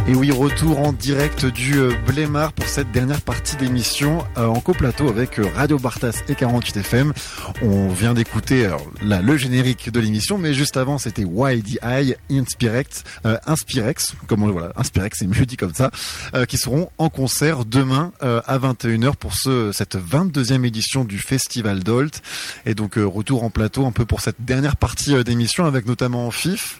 Et oui, retour en direct du Blémard pour cette dernière partie d'émission en coplateau avec Radio Bartas et 48 FM. On vient d'écouter là, le générique de l'émission, mais juste avant c'était YDI, Inspirex, comment voilà, Inspirex, c'est mieux dit comme ça, qui seront en concert demain à 21h pour cette 22e édition du Festival d'Olt. Et donc retour en plateau un peu pour cette dernière partie d'émission avec notamment Fif.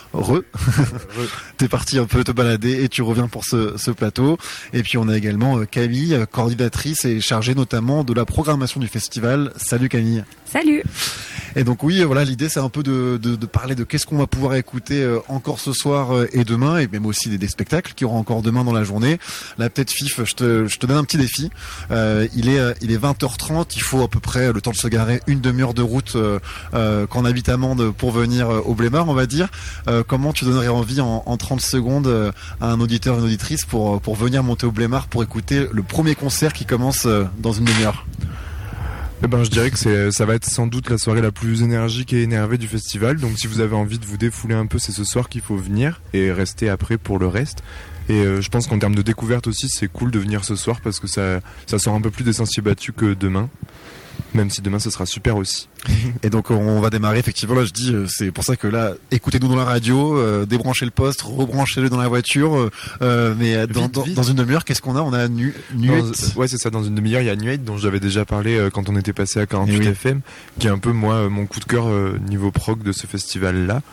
T'es parti un peu te balader et tu reviens pour ce plateau. Et puis on a également Camille, coordinatrice et chargée notamment de la programmation du festival. Salut Camille. Salut. Et donc oui, voilà, l'idée c'est un peu de parler de qu'est-ce qu'on va pouvoir écouter encore ce soir et demain, et même aussi des spectacles qui auront encore demain dans la journée. Là peut-être Fif, je te donne un petit défi. Il est 20h30, il faut à peu près le temps de se garer, une demi-heure de route quand on habite à Mende pour venir au Blémard, on va dire. Comment tu donnerais envie en 30 secondes à un auditeur, une auditrice pour venir monter au Blémard pour écouter le premier concert qui commence dans une demi-heure? Je dirais que ça va être sans doute la soirée la plus énergique et énervée du festival. Donc si vous avez envie de vous défouler un peu, c'est ce soir qu'il faut venir et rester après pour le reste. Et je pense qu'en termes de découverte aussi, c'est cool de venir ce soir parce que ça sort un peu plus des sentiers battus que demain. Même si demain ce sera super aussi. Et donc on va démarrer effectivement, là je dis, c'est pour ça que là, écoutez-nous dans la radio, débranchez le poste, rebranchez-le dans la voiture, mais dans une demi-heure, qu'est-ce qu'on a? On a Nuit. Ouais, c'est ça, dans une demi-heure il y a Nuit dont j'avais déjà parlé quand on était passé à 48 FM, qui est un peu moi mon coup de cœur niveau prog de ce festival là.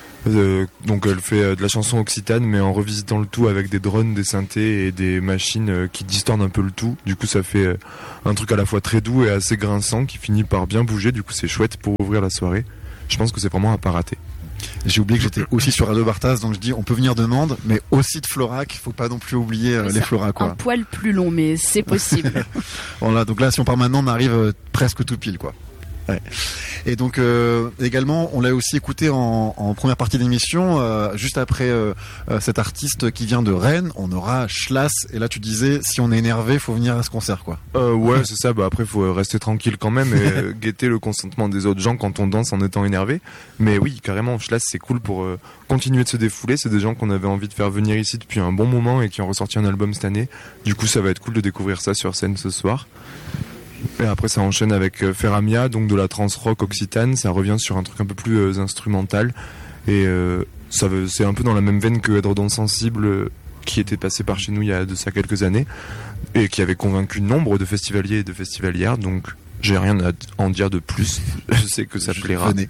Donc elle fait de la chanson occitane mais en revisitant le tout avec des drones, des synthés et des machines qui distordent un peu le tout. Du coup ça fait un truc à la fois très doux et assez grinçant qui finit par bien bouger. Du coup c'est chouette pour ouvrir la soirée. Je pense que c'est vraiment à pas rater. J'ai oublié que j'étais aussi sur Radio Bartas, donc je dis on peut venir de Mende, mais aussi de Florac. Faut pas non plus oublier les Florac, quoi. Un poil plus long, mais c'est possible. Voilà, donc là si on part maintenant, on arrive presque tout pile, quoi. Ouais. Et donc également on l'a aussi écouté en première partie d'émission, juste après cet artiste qui vient de Rennes, on aura Schlass. Et là tu disais si on est énervé faut venir à ce concert, quoi. Ouais c'est ça, après faut rester tranquille quand même et guetter le consentement des autres gens quand on danse en étant énervé. Mais oui carrément Schlass c'est cool pour continuer de se défouler. C'est des gens qu'on avait envie de faire venir ici depuis un bon moment et qui ont ressorti un album cette année. Du coup ça va être cool de découvrir ça sur scène ce soir. Et après ça enchaîne avec Ferramia, donc de la trance rock occitane. Ça revient sur un truc un peu plus instrumental et c'est un peu dans la même veine que Edredon Sensible qui était passé par chez nous il y a de ça quelques années et qui avait convaincu nombre de festivaliers et de festivalières. Donc j'ai rien à en dire de plus. Je sais que ça plaira. Venez.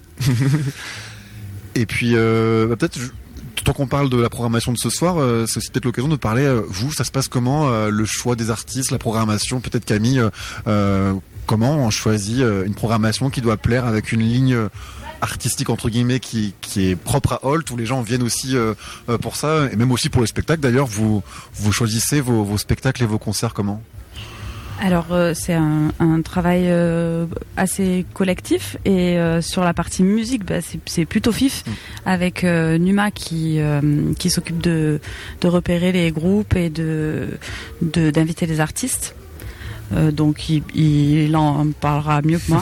Et puis peut-être tant qu'on parle de la programmation de ce soir, c'est aussi peut-être l'occasion de parler, vous, ça se passe comment, le choix des artistes, la programmation, peut-être Camille, comment on choisit une programmation qui doit plaire avec une ligne artistique entre guillemets qui est propre à Olt, où les gens viennent aussi pour ça, et même aussi pour les spectacles d'ailleurs, vous choisissez vos spectacles et vos concerts comment? Alors c'est un travail assez collectif et sur la partie musique c'est plutôt Fif avec Numa qui s'occupe de repérer les groupes et d'inviter les artistes, donc il en parlera mieux que moi.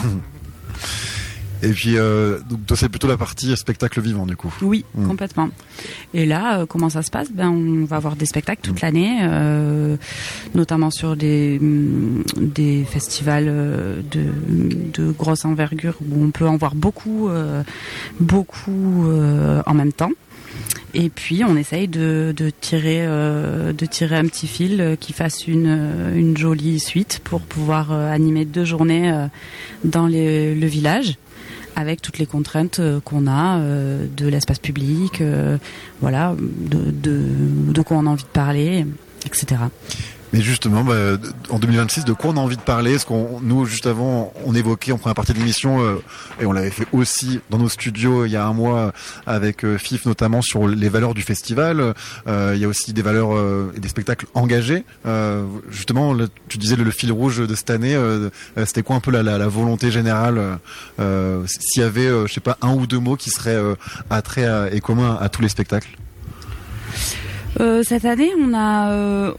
Et puis, donc toi, c'est plutôt la partie spectacle vivant, du coup. Oui, complètement. Et là, comment ça se passe? On va avoir des spectacles toute l'année, notamment sur des festivals de grosse envergure où on peut en voir beaucoup en même temps. Et puis on essaye de tirer un petit fil qui fasse une jolie suite pour pouvoir animer 2 journées dans le village, avec toutes les contraintes qu'on a de l'espace public, voilà, de quoi on a envie de parler, etc. Mais justement, en 2026, de quoi on a envie de parler? Est-ce nous, juste avant, on évoquait en première partie de l'émission, et on l'avait fait aussi dans nos studios il y a un mois avec Fif, notamment sur les valeurs du festival. Il y a aussi des valeurs et des spectacles engagés. Justement, là, tu disais le fil rouge de cette année, c'était quoi un peu la volonté générale, s'il y avait, je sais pas, 1 ou 2 mots qui seraient attrait et communs à tous les spectacles? Cette année, on a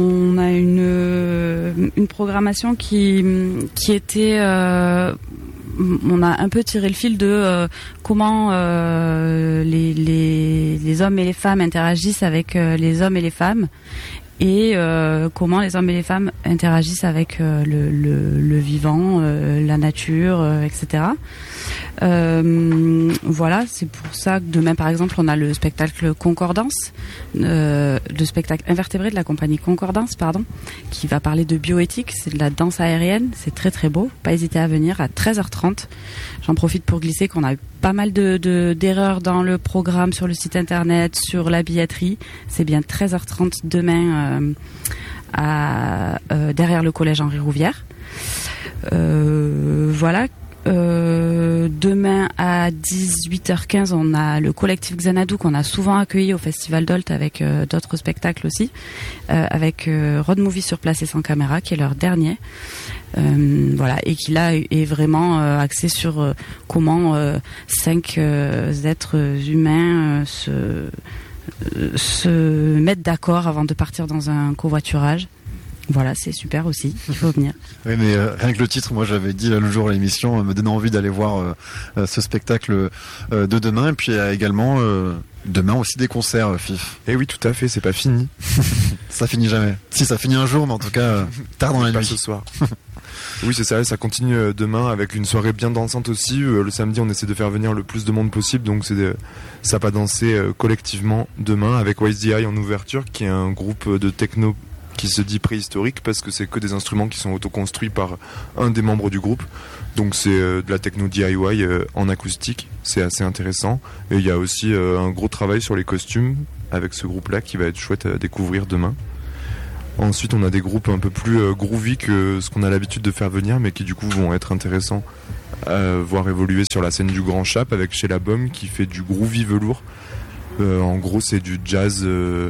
une programmation qui était on a un peu tiré le fil de comment les hommes et les femmes interagissent avec les hommes et les femmes, et comment les hommes et les femmes interagissent avec le vivant, la nature, etc. Voilà, c'est pour ça que demain, par exemple, on a le spectacle Concordance, le spectacle invertébré de la compagnie Concordance, qui va parler de bioéthique. C'est de la danse aérienne, c'est très très beau. Pas hésiter à venir à 13h30. J'en profite pour glisser qu'on a eu pas mal d'erreurs dans le programme, sur le site internet, sur la billetterie. C'est bien 13h30 demain derrière le collège Henri Rouvière. Voilà. Demain à 18h15, on a le collectif Xanadu qu'on a souvent accueilli au Festival d'Olt avec d'autres spectacles aussi, avec Road Movie sur place et sans caméra, qui est leur dernier. Voilà, et qui là est vraiment axé sur comment 5 êtres humains se mettent d'accord avant de partir dans un covoiturage. Voilà, c'est super aussi, il faut venir. Oui, mais rien que le titre, moi j'avais dit le jour de l'émission, me donnait envie d'aller voir ce spectacle de demain. Et puis il y a également demain aussi des concerts, Fif. Eh oui, tout à fait, c'est pas fini. Ça finit jamais. Si, ça finit un jour, mais en tout cas tard dans la nuit. Pas ce soir. Oui, c'est ça, ça continue demain avec une soirée bien dansante aussi. Le samedi, on essaie de faire venir le plus de monde possible, donc ça va danser collectivement demain avec Wise the Eye en ouverture, qui est un groupe de techno qui se dit préhistorique parce que c'est que des instruments qui sont autoconstruits par un des membres du groupe. Donc c'est de la techno DIY en acoustique, c'est assez intéressant. Et il y a aussi un gros travail sur les costumes avec ce groupe-là qui va être chouette à découvrir demain. Ensuite, on a des groupes un peu plus groovy que ce qu'on a l'habitude de faire venir, mais qui du coup vont être intéressants à voir évoluer sur la scène du Grand Chap, avec Chez la Bombe qui fait du groovy velours. En gros, c'est du jazz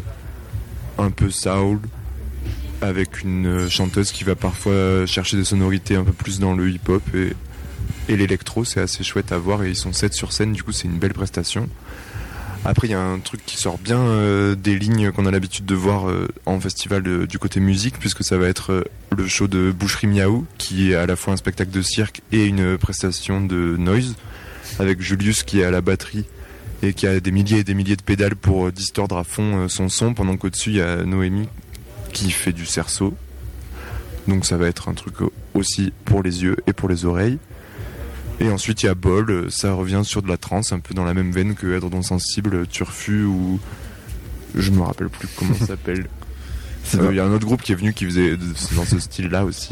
un peu soul, avec une chanteuse qui va parfois chercher des sonorités un peu plus dans le hip-hop et l'électro. C'est assez chouette à voir et ils sont 7 sur scène, du coup c'est une belle prestation. Après il y a un truc qui sort bien des lignes qu'on a l'habitude de voir en festival du côté musique, puisque ça va être le show de Boucherie Miaou, qui est à la fois un spectacle de cirque et une prestation de noise, avec Julius qui est à la batterie et qui a des milliers et des milliers de pédales pour distordre à fond son son, pendant qu'au-dessus il y a Noémie qui fait du cerceau. Donc ça va être un truc aussi pour les yeux et pour les oreilles. Et ensuite il y a Bol, ça revient sur de la trance, un peu dans la même veine que Edredon Sensible, Turfu, ou je me rappelle plus comment ça s'appelle. Il y a un autre groupe qui est venu qui faisait dans ce style-là aussi.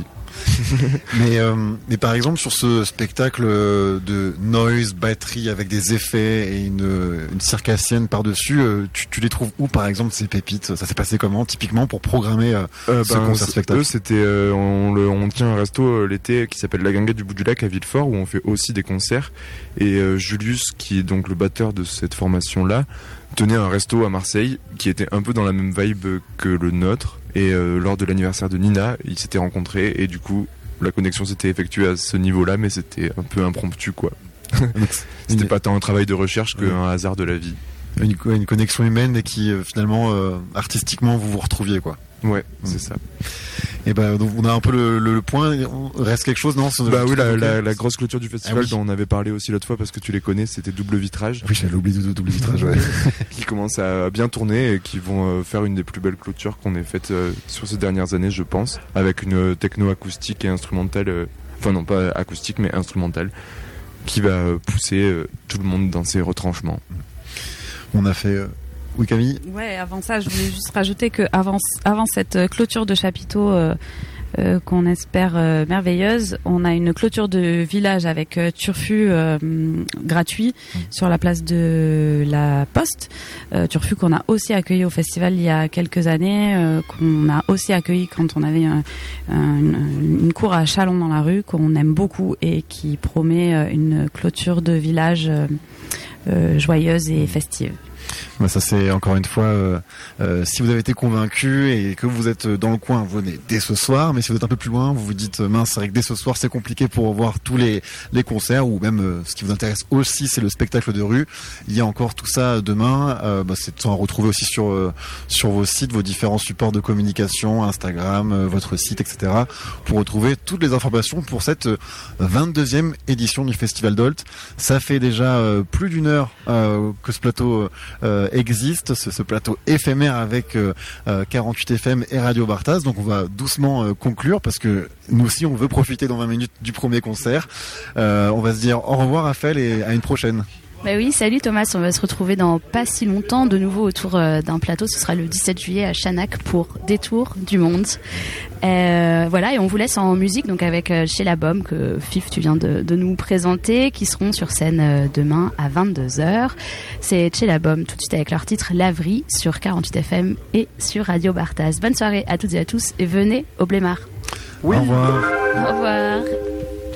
Mais par exemple sur ce spectacle de noise, batterie avec des effets et une circassienne par-dessus, tu les trouves où par exemple ces pépites? Ça s'est passé comment typiquement pour programmer ce concert-spectacle? C'était on tient un resto l'été qui s'appelle La Guinguette du Bout du Lac à Villefort, où on fait aussi des concerts, et Julius, qui est donc le batteur de cette formation-là, tenait un resto à Marseille qui était un peu dans la même vibe que le nôtre. Et lors de l'anniversaire de Nina, ils s'étaient rencontrés et du coup la connexion s'était effectuée à ce niveau-là, mais c'était un peu impromptu quoi. C'était pas tant un travail de recherche qu'un hasard de la vie. Une connexion humaine et qui finalement artistiquement vous retrouviez quoi. Ouais, c'est ça. Et donc on a un peu le point. Reste quelque chose, non? Oui, la grosse clôture du festival dont on avait parlé aussi l'autre fois parce que tu les connais, c'était Double Vitrage. Oui, j'avais oublié de Double Vitrage. Ouais. Qui commence à bien tourner et qui vont faire une des plus belles clôtures qu'on ait faites sur ces dernières années, je pense, avec une techno acoustique et instrumentale. Enfin non, pas acoustique mais instrumentale, qui va pousser tout le monde dans ses retranchements. On a fait. Oui, Camille. Ouais, avant ça, je voulais juste rajouter que avant cette clôture de chapiteau qu'on espère merveilleuse, on a une clôture de village avec Turfu gratuit sur la place de la Poste. Turfu qu'on a aussi accueilli au festival il y a quelques années, qu'on a aussi accueilli quand on avait une cour à Chalon dans la rue, qu'on aime beaucoup et qui promet une clôture de village joyeuse et festive. Bah ça c'est encore une fois, si vous avez été convaincu et que vous êtes dans le coin, vous venez dès ce soir. Mais si vous êtes un peu plus loin, vous vous dites mince, c'est vrai que dès ce soir c'est compliqué pour voir tous les concerts, ou même ce qui vous intéresse aussi, c'est le spectacle de rue. Il y a encore tout ça demain. C'est à retrouver aussi sur vos sites, vos différents supports de communication, Instagram, votre site, etc. pour retrouver toutes les informations pour cette 22e édition du Festival d'Olt. Ça fait déjà plus d'une heure que ce plateau existe, ce plateau éphémère avec 48 FM et Radio Barthaz. Donc on va doucement conclure parce que nous aussi on veut profiter dans 20 minutes du premier concert. On va se dire au revoir Raphaël et à une prochaine. Bah oui, salut Thomas, on va se retrouver dans pas si longtemps de nouveau autour d'un plateau. Ce sera le 17 juillet à Chanac pour Détour du Monde. Voilà, et on vous laisse en musique donc avec Chez la Bombe que Fif tu viens de nous présenter, qui seront sur scène demain à 22h. C'est Chez la Bombe tout de suite avec leur titre Laverie sur 48 FM et sur Radio Barthaz. Bonne soirée à toutes et à tous et venez au Blémard. Oui. Au revoir. Au revoir.